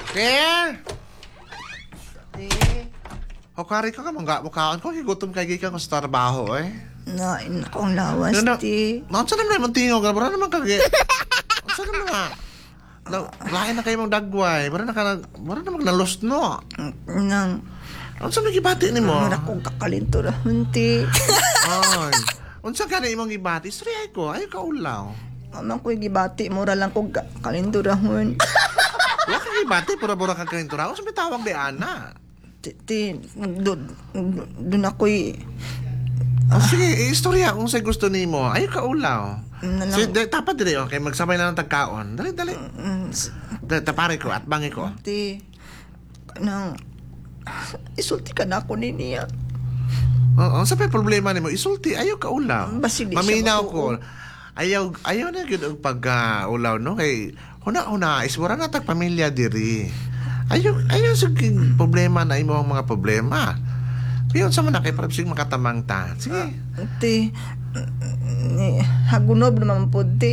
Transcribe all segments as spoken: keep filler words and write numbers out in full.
Claire! Di, O kari ka ka mga mukhaan ko, higutom kay gikan ko sa trabaho eh. nain akong lawas, Ano na, di. naon sa naman naman tingog, wala naman kagi. Sa naman nga. Na, lain na kayo mong dagway, wala na ka na, wala na magnalos no. Nang, Ano sa nagibati ni mo? ano akong kakalinturahon, ti. Ay. Unsa ka na imong gibati? Story ko, ayaw ka ulaw. Amang ko'y gibati, mura lang kong kakalindurahon. Wala ka gibati, pura-pura ka kalintura. Unsa may tawag di ana? Ti, ti, doon, doon ako'y, Oh, sige, istorya kung sa gusto nimo. Ayaw ka ulaw. Nalang- Sige, di- tapat dili, okay? Magsabay na ng tagkaon. Dali, dali. mm, s- Dali, tapari ko at bangi ko. ti, nang, isulti ka na ako ni niya. Oo, sa may problema nimo, isulti, ayaw ka ulaw. Basi di siya Maminaw matuo. ko. Ayaw, ayaw na yun ang pag-ulaw, no? Kay, huna-huna, ismura na tag pamilya diri. Ayaw, ayaw sa king problema na imo ang mga problema. Piyon sa man kay para sig makatamang ta. Sige. Ti, ni, hagunob naman po, ti.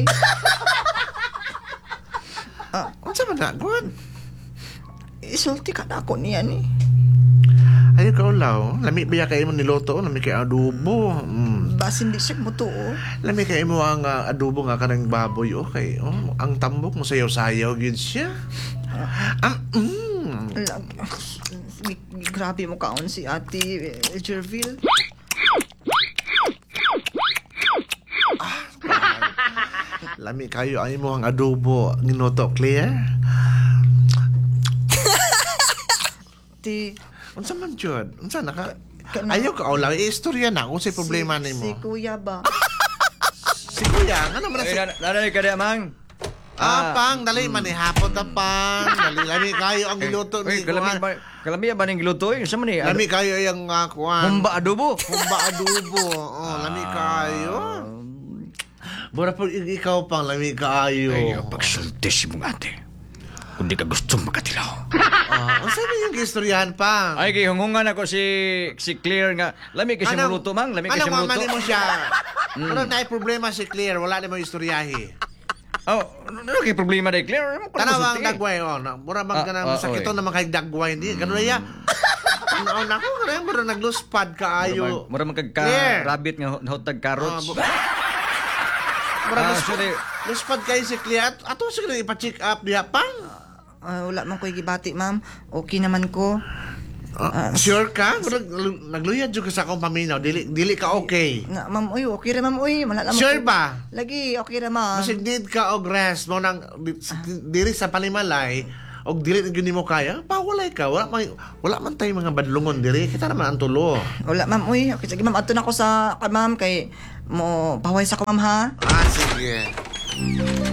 Unsa man na, good. Isulti ka na ako niya ni. Ayaw ka ulaw. Lami biya kay mo niloto, lami kay adobo. Mm. Basin di siya mutuo. Lami kay mo ang ah, adobo nga kanang baboy, okay. Oh, ang tambok mo sayaw-sayaw gyud siya. Ang mm. Lag, gi- gi- grabe mo kaon si Ate eh, Jerville. Lami kayo ay mo ang adobo nginoto, clear? Ti, Unsa man jud? Unsa naka Kana- Ayaw ka ulaw, istorya na kung sa problema si, nimo. si Kuya ba? Si Kuya, ano man na si Nanay ka na, mang. Ah, pang, dali man eh, hapon na pang. Dali, lami kayo ang giluto ni Uy, kalami Kuan. ba, kalami ba ning giluto? Yung sa man eh. Lami kayo yung uh, Kuan. Humba adobo. Humba adobo. Oh, lami kayo. Bura po i- ikaw pang lami kayo. Ay, pagsulti si mong ate. Kung di ka gusto makatilaw. Ah, ang sabi yung istoryahan pang. Ay, kay hungungan ako si si Claire nga. Lami kasi Anong- muluto, mang. Lami kasi Anong muluto. mamani mo siya? Ano na problema si Claire? Wala na mo istoryahi. Oh, ano kay problema day Claire? Ano ko Tanawang sulti? dagway, oh. na- Mura mag Ah, ka na, ah, sakito oy. naman kay dagway. Hindi, ganun na yan. Ano, nako, ganun, mura nagluspad ka ayo. Mura man kag ka Claire. rabbit nga hotag Ah, carrots. bu- Mura Ah, luspad, sorry. luspad kayo si Claire. At- Ato siguro ipa-check up diha, pang. Ah, wala man ko'y gibati, ma'am. Okay naman ko. Ah, sure ka? Mura, lu- nagluyad dyan ka sa akong paminaw. Dili, dili ka okay. Nga, ma'am, uy, okay ra, ma'am, uy. Wala naman Sure ko- ba? Lagi, okay ra, ma'am. Masig need ka og rest mo nang di- diri sa palimalay og dili na gyud nimo kaya pawalay ka wala man wala man tay mga badlungon diri kita naman ang tulo. Wala, ma'am, uy. Okay, sige, ma'am. Ato na ako sa, kay ma'am, kay mo, paway sa ko, ma'am, ha? Ah sige.